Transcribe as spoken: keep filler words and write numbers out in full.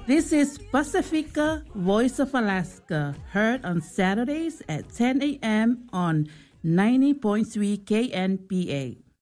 This is Pacifica, Voice of Alaska, heard on Saturdays at ten a.m. on ninety point three K N P A.